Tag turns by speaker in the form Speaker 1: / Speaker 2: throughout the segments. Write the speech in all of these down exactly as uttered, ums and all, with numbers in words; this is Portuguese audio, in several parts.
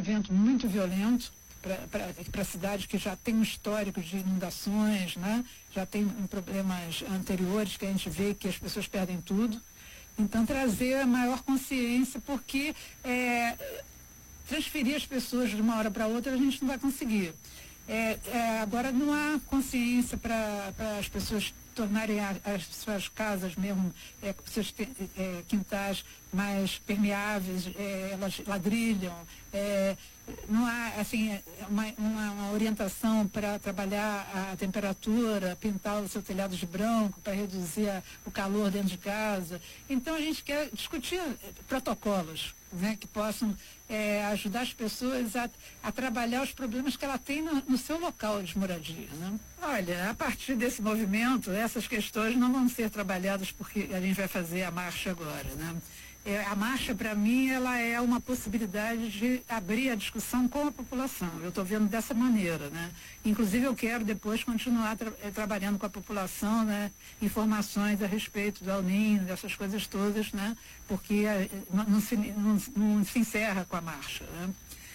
Speaker 1: evento muito violento para a cidade que já tem um histórico de inundações, né? Já tem um, problemas anteriores que a gente vê que as pessoas perdem tudo. Então, trazer a maior consciência, porque é, transferir as pessoas de uma hora para outra a gente não vai conseguir. É, é, agora não há consciência para as pessoas tornarem a, as suas casas mesmo, é, seus é, quintais mais permeáveis, é, elas ladrilham, é, não há assim uma, uma, uma orientação para trabalhar a temperatura, pintar o seu telhado de branco para reduzir a, o calor dentro de casa. Então a gente quer discutir protocolos, né, que possam é, ajudar as pessoas a, a trabalhar os problemas que ela tem no, no seu local de moradia, né? Olha, a partir desse movimento, essas questões não vão ser trabalhadas porque a gente vai fazer a marcha agora, né? É, a marcha, para mim, ela é uma possibilidade de abrir a discussão com a população. Eu estou vendo dessa maneira, né? Inclusive, eu quero depois continuar tra eh, trabalhando com a população, né? Informações a respeito do El Niño, dessas coisas todas, né? Porque eh, não, não, se, não, não se encerra com a marcha, né?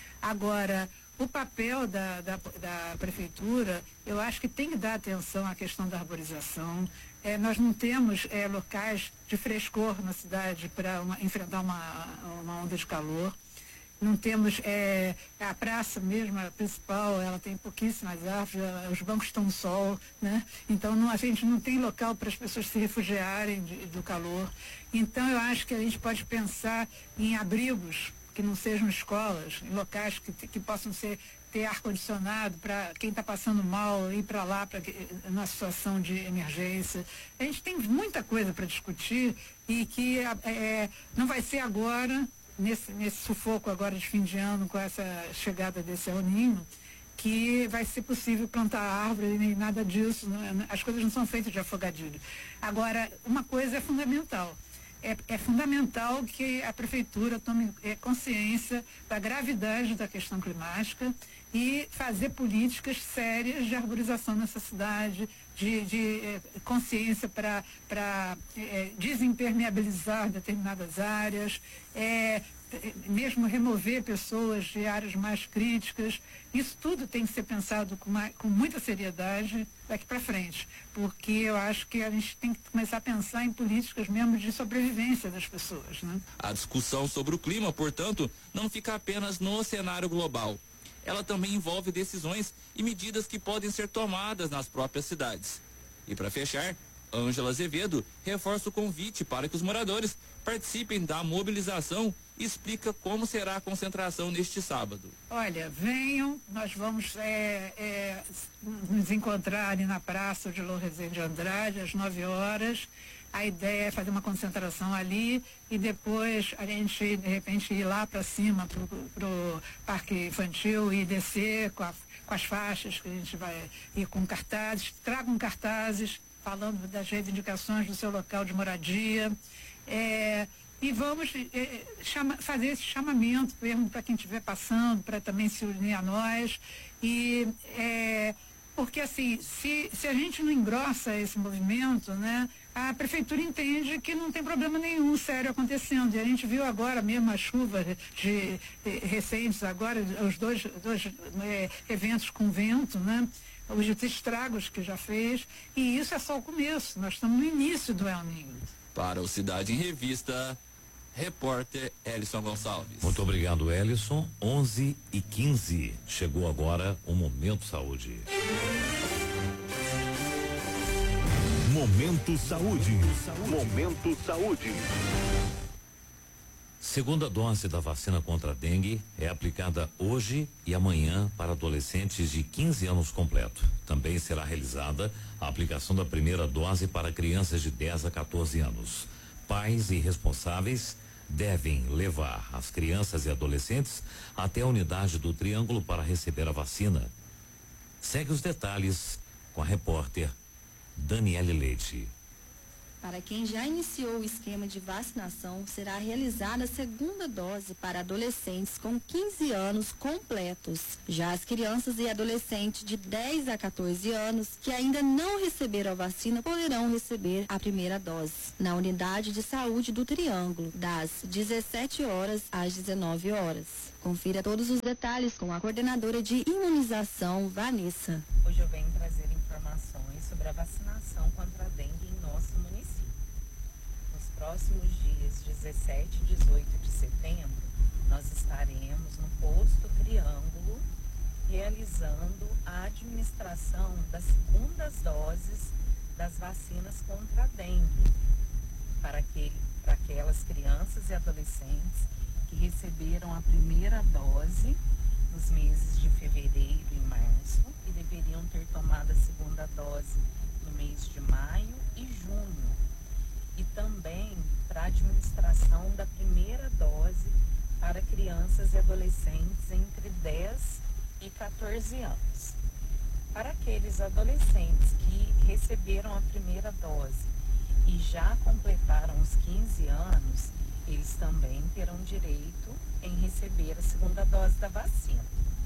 Speaker 1: Agora, o papel da, da, da prefeitura, eu acho que tem que dar atenção à questão da arborização. É, nós não temos é, locais de frescor na cidade para enfrentar uma, uma onda de calor. Não temos é, a praça mesmo, a principal, ela tem pouquíssimas árvores, os bancos estão no sol, né? Então não, a gente não tem local para as pessoas se refugiarem de, do calor. Então eu acho que a gente pode pensar em abrigos que não sejam escolas, em locais que, que possam ser, ter ar-condicionado para quem está passando mal, ir para lá pra, numa situação de emergência. A gente tem muita coisa para discutir e que é, não vai ser agora, nesse, nesse sufoco agora de fim de ano, com essa chegada desse El Niño, que vai ser possível plantar árvore, nem nada disso. Não, as coisas não são feitas de afogadilho. Agora, uma coisa é fundamental. É, é fundamental que a prefeitura tome é, consciência da gravidade da questão climática e fazer políticas sérias de arborização nessa cidade, de, de é, consciência para é, desimpermeabilizar determinadas áreas, é, mesmo remover pessoas de áreas mais críticas. Isso tudo tem que ser pensado com, uma, com muita seriedade daqui para frente, porque eu acho que a gente tem que começar a pensar em políticas mesmo de sobrevivência das pessoas, né?
Speaker 2: A discussão sobre o clima, portanto, não fica apenas no cenário global. Ela também envolve decisões e medidas que podem ser tomadas nas próprias cidades. E para fechar, Ângela Azevedo reforça o convite para que os moradores participem da mobilização e explica como será a concentração neste sábado.
Speaker 1: Olha, venham, nós vamos é, é, nos encontrar ali na Praça de Lourdes Rezende Andrade às nove horas. A ideia é fazer uma concentração ali e depois a gente, de repente, ir lá para cima, para o Parque Infantil e descer com, a, com as faixas que a gente vai ir com cartazes. Tragam cartazes falando das reivindicações do seu local de moradia. É, e vamos é, chama, fazer esse chamamento mesmo para quem estiver passando, para também se unir a nós. E, é, porque assim, se, se a gente não engrossa esse movimento, né, a prefeitura entende que não tem problema nenhum sério acontecendo. E a gente viu agora mesmo a chuva de, de recentes, agora, os dois, dois é, eventos com vento, né? Os estragos que já fez, e isso é só o começo. Nós estamos no início do El Niño.
Speaker 2: Para o Cidade em Revista, repórter Elison Gonçalves.
Speaker 3: Muito obrigado, Elison. onze e quinze. Chegou agora o Momento Saúde.
Speaker 4: Momento Saúde. Momento Saúde.
Speaker 3: Segunda dose da vacina contra a dengue é aplicada hoje e amanhã para adolescentes de quinze anos completo. Também será realizada a aplicação da primeira dose para crianças de dez a quatorze anos. Pais e responsáveis devem levar as crianças e adolescentes até a unidade do Triângulo para receber a vacina. Segue os detalhes com a repórter Daniele Leite.
Speaker 5: Para quem já iniciou o esquema de vacinação, será realizada a segunda dose para adolescentes com quinze anos completos. Já as crianças e adolescentes de dez a quatorze anos que ainda não receberam a vacina poderão receber a primeira dose na unidade de saúde do Triângulo, das dezessete horas às dezenove horas. Confira todos os detalhes com a coordenadora de imunização, Vanessa.
Speaker 6: Hoje eu venho trazer informações sobre a vacinação contra a dengue em nosso município. Nos próximos dias dezessete e dezoito de setembro, nós estaremos no posto Triângulo realizando a administração das segundas doses das vacinas contra a dengue para, aquele, para aquelas crianças e adolescentes que receberam a primeira dose nos meses de fevereiro e março e deveriam ter tomado a segunda dose no mês de maio e junho. E também para a administração da primeira dose para crianças e adolescentes entre dez e quatorze anos. Para aqueles adolescentes que receberam a primeira dose e já completaram os quinze anos, eles também terão direito em receber a segunda dose da vacina.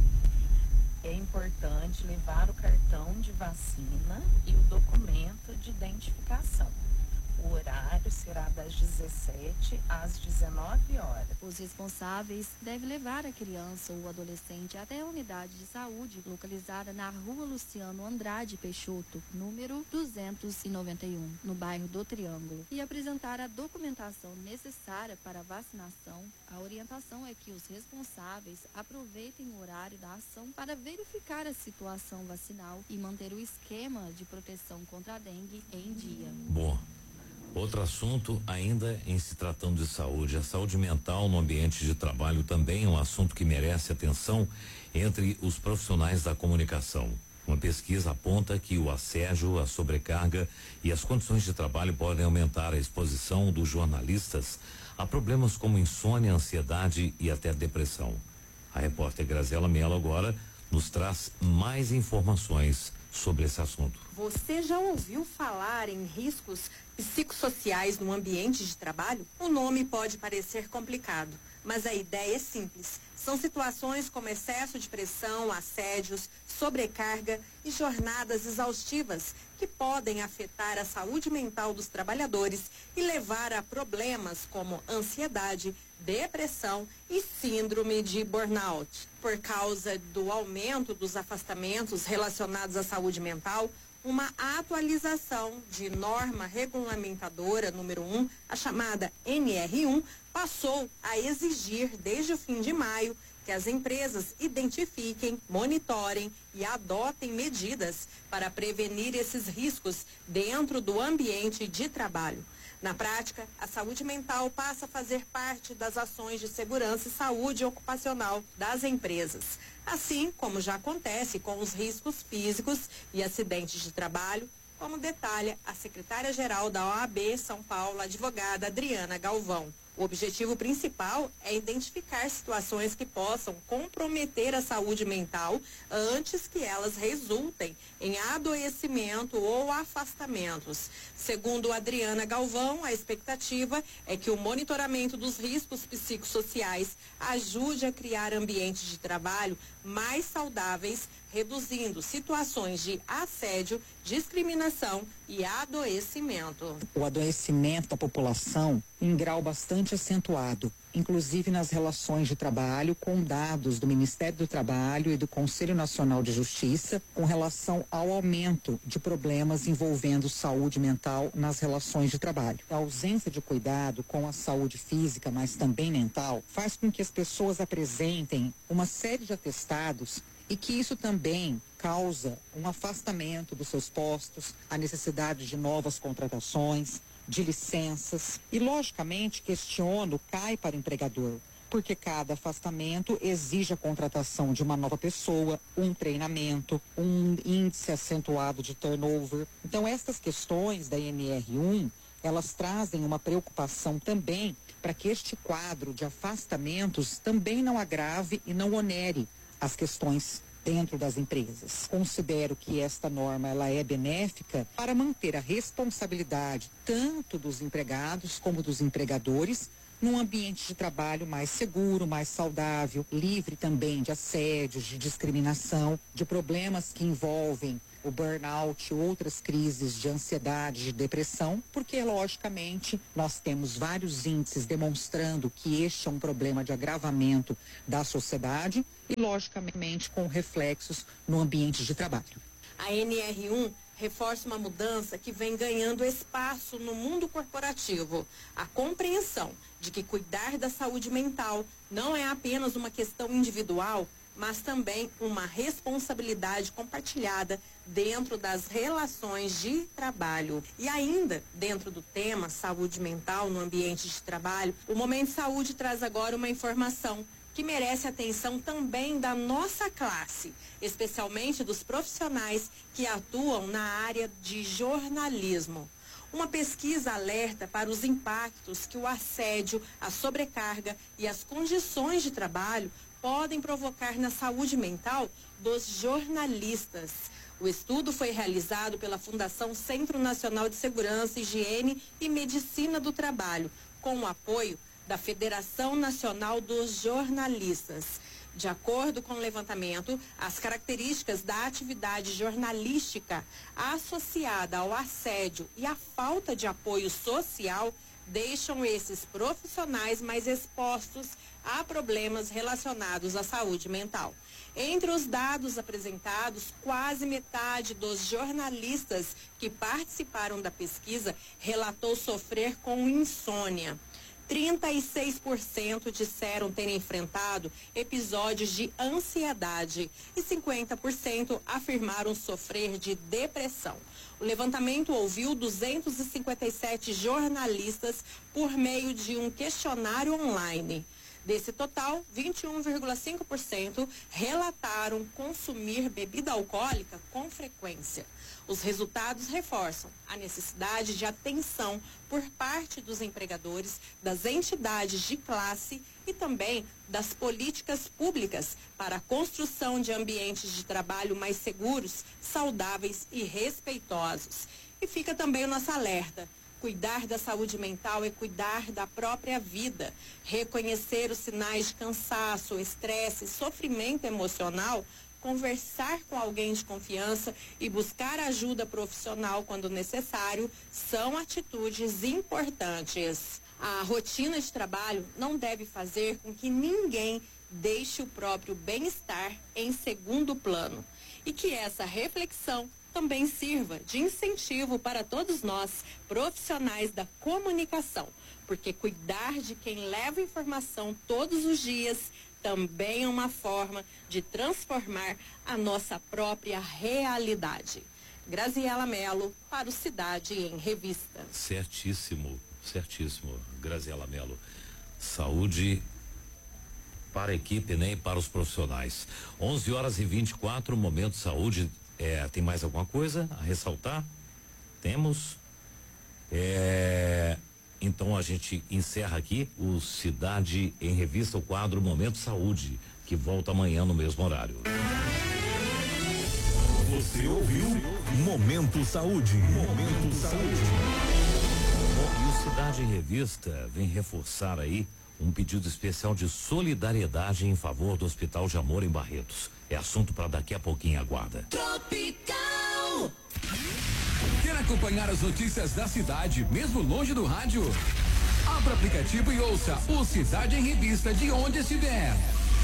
Speaker 6: É importante levar o cartão de vacina e o documento de identificação. O horário será das dezessete às dezenove horas.
Speaker 5: Os responsáveis devem levar a criança ou adolescente até a unidade de saúde localizada na Rua Luciano Andrade Peixoto, número duzentos e noventa e um, no bairro do Triângulo, e apresentar a documentação necessária para a vacinação. A orientação é que os responsáveis aproveitem o horário da ação para verificar a situação vacinal e manter o esquema de proteção contra a dengue em dia.
Speaker 3: Bom. Outro assunto, ainda em se tratando de saúde, a saúde mental no ambiente de trabalho também é um assunto que merece atenção entre os profissionais da comunicação. Uma pesquisa aponta que o assédio, a sobrecarga e as condições de trabalho podem aumentar a exposição dos jornalistas a problemas como insônia, ansiedade e até depressão. A repórter Graziela Mello agora nos traz mais informações sobre esse assunto.
Speaker 7: Você já ouviu falar em riscos psicossociais no ambiente de trabalho? O nome pode parecer complicado, mas a ideia é simples. São situações como excesso de pressão, assédios, sobrecarga e jornadas exaustivas que podem afetar a saúde mental dos trabalhadores e levar a problemas como ansiedade, depressão e síndrome de burnout. Por causa do aumento dos afastamentos relacionados à saúde mental, uma atualização de norma regulamentadora número um, a chamada N R um, passou a exigir desde o fim de maio que as empresas identifiquem, monitorem e adotem medidas para prevenir esses riscos dentro do ambiente de trabalho. Na prática, a saúde mental passa a fazer parte das ações de segurança e saúde ocupacional das empresas, assim como já acontece com os riscos físicos e acidentes de trabalho, como detalha a secretária-geral da O A B São Paulo, advogada Adriana Galvão. O objetivo principal é identificar situações que possam comprometer a saúde mental antes que elas resultem em adoecimento ou afastamentos. Segundo Adriana Galvão, a expectativa é que o monitoramento dos riscos psicossociais ajude a criar ambientes de trabalho mais saudáveis, reduzindo situações de assédio, discriminação e adoecimento.
Speaker 8: O adoecimento da população em grau bastante acentuado, inclusive nas relações de trabalho, com dados do Ministério do Trabalho e do Conselho Nacional de Justiça com relação ao aumento de problemas envolvendo saúde mental nas relações de trabalho. A ausência de cuidado com a saúde física, mas também mental, faz com que as pessoas apresentem uma série de atestados e que isso também causa um afastamento dos seus postos, a necessidade de novas contratações, de licenças e, logicamente, questiono, cai para o empregador, porque cada afastamento exige a contratação de uma nova pessoa, um treinamento, um índice acentuado de turnover. Então, essas questões da N R um, elas trazem uma preocupação também para que este quadro de afastamentos também não agrave e não onere as questões dentro das empresas. Considero que esta norma ela é benéfica para manter a responsabilidade tanto dos empregados como dos empregadores num ambiente de trabalho mais seguro, mais saudável, livre também de assédios, de discriminação, de problemas que envolvem o burnout, outras crises de ansiedade, de depressão, porque, logicamente, nós temos vários índices demonstrando que este é um problema de agravamento da sociedade e, logicamente, com reflexos no ambiente de trabalho.
Speaker 7: A N R um reforça uma mudança que vem ganhando espaço no mundo corporativo. A compreensão de que cuidar da saúde mental não é apenas uma questão individual, mas também uma responsabilidade compartilhada dentro das relações de trabalho. E ainda, dentro do tema saúde mental no ambiente de trabalho, o Momento Saúde traz agora uma informação que merece atenção também da nossa classe, especialmente dos profissionais que atuam na área de jornalismo. Uma pesquisa alerta para os impactos que o assédio, a sobrecarga e as condições de trabalho podem provocar na saúde mental dos jornalistas. O estudo foi realizado pela Fundação Centro Nacional de Segurança, Higiene e Medicina do Trabalho, com o apoio da Federação Nacional dos Jornalistas. De acordo com o levantamento, as características da atividade jornalística associada ao assédio e à falta de apoio social deixam esses profissionais mais expostos a problemas relacionados à saúde mental. Entre os dados apresentados, quase metade dos jornalistas que participaram da pesquisa relatou sofrer com insônia. trinta e seis por cento disseram terem enfrentado episódios de ansiedade e cinquenta por cento afirmaram sofrer de depressão. O levantamento ouviu duzentos e cinquenta e sete jornalistas por meio de um questionário online. Desse total, vinte e um vírgula cinco por cento relataram consumir bebida alcoólica com frequência. Os resultados reforçam a necessidade de atenção por parte dos empregadores, das entidades de classe e também das políticas públicas para a construção de ambientes de trabalho mais seguros, saudáveis e respeitosos. E fica também o nosso alerta. Cuidar da saúde mental é cuidar da própria vida. Reconhecer os sinais de cansaço, estresse, sofrimento emocional, conversar com alguém de confiança e buscar ajuda profissional quando necessário são atitudes importantes. A rotina de trabalho não deve fazer com que ninguém deixe o próprio bem-estar em segundo plano. E que essa reflexão também sirva de incentivo para todos nós, profissionais da comunicação, porque cuidar de quem leva informação todos os dias também é uma forma de transformar a nossa própria realidade. Graziela Mello, para o Cidade em Revista.
Speaker 3: Certíssimo, certíssimo, Graziela Mello. Saúde para a equipe, né, e para os profissionais. onze horas e vinte e quatro, Momento Saúde. É, tem mais alguma coisa a ressaltar? Temos. É, então a gente encerra aqui o Cidade em Revista, o quadro Momento Saúde, que volta amanhã no mesmo horário.
Speaker 4: Você ouviu Momento Saúde. Momento Saúde.
Speaker 3: Bom, e o Cidade em Revista vem reforçar aí um pedido especial de solidariedade em favor do Hospital de Amor em Barretos. É assunto para daqui a pouquinho, aguarda.
Speaker 9: Tropical. Quer acompanhar as notícias da cidade, mesmo longe do rádio? Abra o aplicativo e ouça o Cidade em Revista de onde estiver.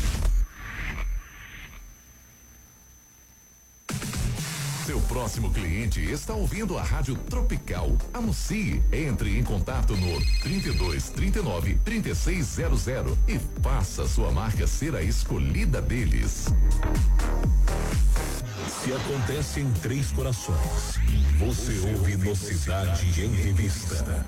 Speaker 4: Seu próximo cliente está ouvindo a Rádio Tropical. Anuncie. Entre em contato no trinta e dois, trinta e nove, trinta e seis zero zero e faça sua marca ser a escolhida deles. Se acontece em Três Corações, você ouve no Cidade em Revista.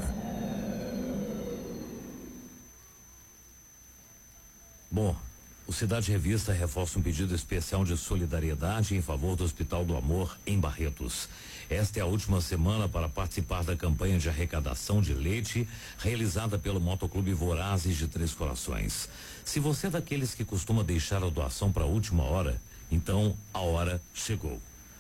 Speaker 3: Bom, o Cidade Revista reforça um pedido especial de solidariedade em favor do Hospital do Amor em Barretos. Esta é a última semana para participar da campanha de arrecadação de leite realizada pelo Motoclube Vorazes de Três Corações. Se você é daqueles que costuma deixar a doação para a última hora, Então a hora chegou.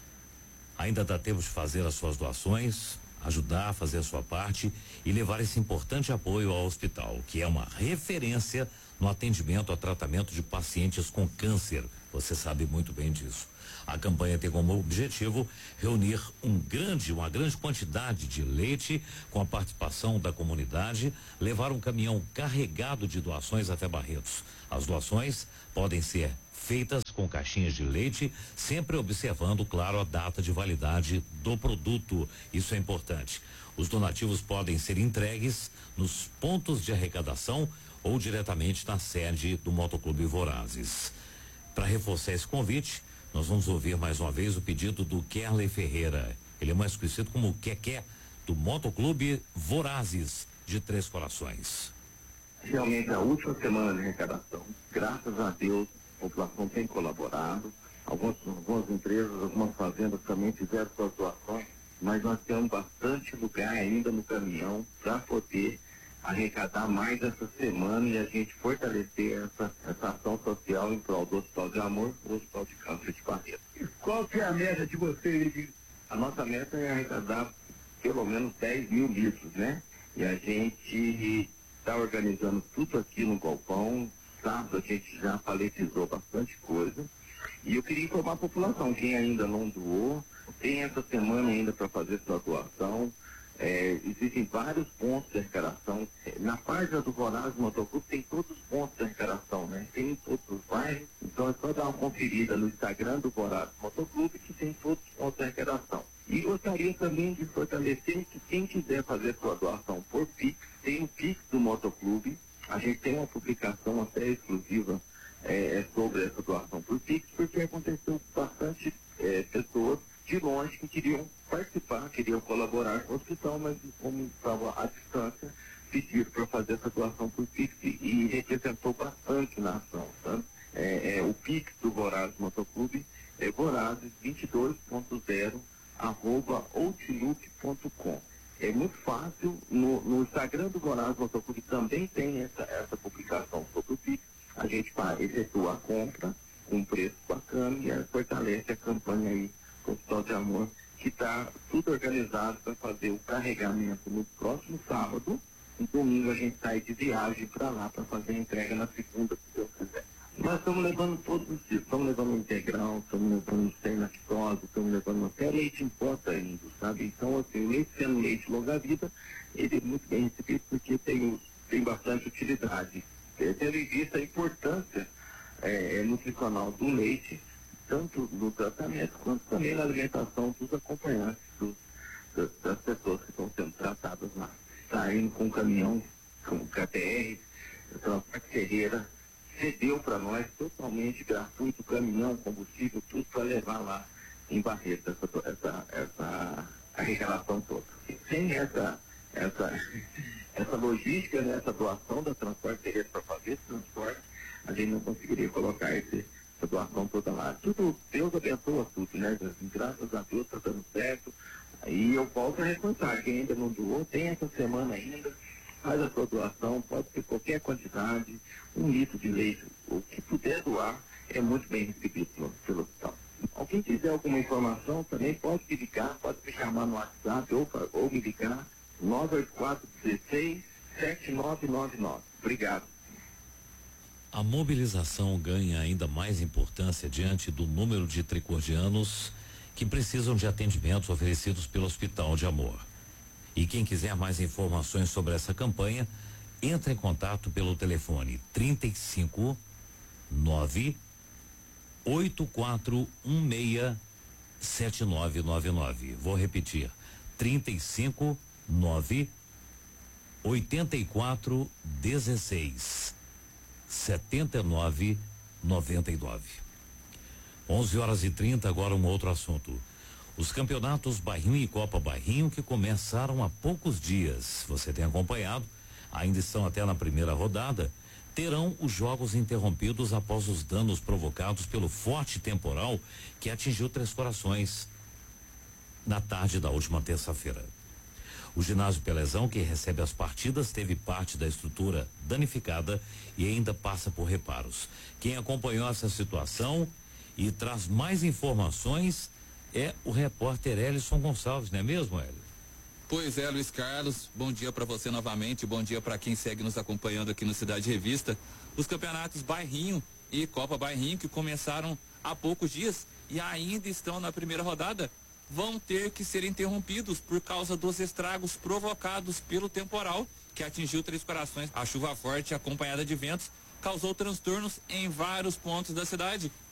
Speaker 3: Ainda dá tempo de fazer as suas doações, ajudar a fazer a sua parte e levar esse importante apoio ao hospital, que é uma referência no atendimento ao tratamento de pacientes com câncer. Você sabe muito bem disso. A campanha tem como objetivo reunir um grande, uma grande quantidade de leite com a participação da comunidade, levar um caminhão carregado de doações até Barretos. As doações podem ser feitas com caixinhas de leite, sempre observando, claro, a data de validade do produto. Isso é importante. Os donativos podem ser entregues nos pontos de arrecadação ou diretamente na sede do Motoclube Vorazes. Para reforçar esse convite, nós vamos ouvir mais uma vez o pedido do Kerley Ferreira. Ele é mais conhecido como Keké, do Motoclube Vorazes de Três Corações.
Speaker 10: Realmente a última semana de arrecadação, graças a Deus, a população tem colaborado. Algumas, algumas empresas, algumas fazendas também fizeram suas doações, mas nós temos bastante lugar ainda no caminhão para poder arrecadar mais essa semana e a gente fortalecer essa, essa ação social em prol do Hospital de Amor e do Hospital de Câncer de Barretos.
Speaker 11: Qual que é a meta de vocês?
Speaker 10: A nossa meta é arrecadar pelo menos dez mil litros, né? E a gente está organizando tudo aqui no galpão. Sábado a gente já paletizou bastante coisa. E eu queria informar a população, quem ainda não doou, tem essa semana ainda para fazer sua doação. É, existem vários pontos de arrecadação. Na página do Vorazes Motoclube tem todos os pontos de arrecadação, né? Tem em todos os bairros. Então é só dar uma conferida no Instagram do Vorazes Motoclube que tem todos os pontos de arrecadação. E gostaria também de fortalecer que quem quiser fazer sua doação por Pix, tem o Pix do Motoclube. A gente tem uma publicação até exclusiva é, sobre essa doação por Pix, porque aconteceu bastante é, pessoas de longe que queriam participar, queriam colaborar com o hospital, mas como estava à distância, pediram para fazer essa doação por Pix e, e representou bastante na ação. Tá? É, é, o Pix do Vorazes Motoclube é vorazes vinte e dois ponto zero arroba outlook ponto com. É muito fácil, no, no Instagram do Vorazes Motoclube também tem essa, essa publicação sobre o Pix. A gente efetua a compra com um preço bacana e fortalece a campanha aí do Hospital de Amor, que está tudo organizado para fazer o carregamento no próximo sábado. No domingo a gente sai de viagem para lá para fazer a entrega na segunda, se Deus quiser. Nós estamos levando todos os tipos, estamos levando integral, estamos levando sem lactose, estamos levando até leite em pó tá indo, sabe? Então, assim, o leite sendo leite longa vida, ele é muito bem recebido porque tem, tem bastante utilidade. É, tendo em vista a importância é, nutricional do leite, tanto no tratamento quanto também na alimentação dos acompanhantes dos, das, das pessoas que estão sendo tratadas lá. Saindo com o caminhão, com o K T R, a Transporte Ferreira cedeu para nós totalmente gratuito o caminhão, combustível, tudo para levar lá em Barretos essa, essa, essa arrecadação toda. E sem essa, essa, essa logística, né, essa doação da Transporte Ferreira para fazer esse transporte, a gente não conseguiria colocar esse a doação toda lá. Tudo, Deus abençoa tudo, né? Graças a Deus está dando certo. E eu volto a reforçar, quem ainda não doou, tem essa semana ainda, faz a sua doação, pode ser qualquer quantidade, um litro de leite, o que puder doar, é muito bem recebido pelo, pelo hospital. Alguém quiser alguma informação, também pode me ligar, pode me chamar no WhatsApp ou, ou me ligar, nove oito quatro, um seis, sete nove nove nove. Obrigado.
Speaker 3: A mobilização ganha ainda mais importância diante do número de tricordianos que precisam de atendimentos oferecidos pelo Hospital de Amor. E quem quiser mais informações sobre essa campanha, entre em contato pelo telefone trinta e cinco, nove, oito quatro um seis, sete nove nove nove. Vou repetir, trinta e cinco, nove, oitenta e quatro, dezesseis. setenta e nove, noventa e nove. onze horas e trinta, agora um outro assunto. Os campeonatos Bairrinho e Copa Bairrinho que começaram há poucos dias, você tem acompanhado, ainda estão até na primeira rodada, terão os jogos interrompidos após os danos provocados pelo forte temporal que atingiu Três Corações na tarde da última terça-feira. O ginásio Pelezão, que recebe as partidas, teve parte da estrutura danificada e ainda passa por reparos. Quem acompanhou essa situação E traz mais informações é o repórter Elison Gonçalves, não é mesmo, Hélio?
Speaker 2: Pois é, Luiz Carlos, bom dia para você novamente, bom dia para quem segue nos acompanhando aqui no Cidade Revista. Os campeonatos Bairrinho e Copa Bairrinho, que começaram há poucos dias e ainda estão na primeira rodada, vão ter que ser interrompidos por causa dos estragos provocados pelo temporal que atingiu Três Corações. A chuva forte, acompanhada de ventos, causou transtornos em vários pontos da cidade